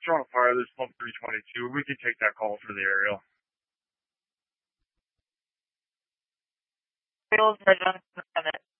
Toronto Fire, this is pump 322. We can take that call for the aerial. Aerials are done in a minute.